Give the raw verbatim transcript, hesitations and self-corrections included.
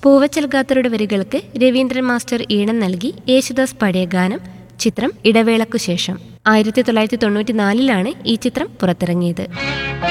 പൂവച്ചൽ ഖാത്തറുടെ വരികൾക്ക് രവീന്ദ്രൻ മാസ്റ്റർ ഈണം നൽകി യേശുദാസ് പാടിയ ഗാനം. ചിത്രം ഇടവേളക്കു ശേഷം. ആയിരത്തി തൊള്ളായിരത്തി തൊണ്ണൂറ്റി നാലിലാണ് ഈ ചിത്രം പുറത്തിറങ്ങിയത്.